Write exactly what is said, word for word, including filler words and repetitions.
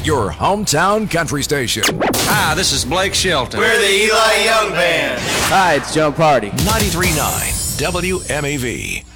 your hometown country station. Hi, this is Blake Shelton. We're the Eli Young Band. Hi, it's Joe Party. ninety-three point nine W M A V.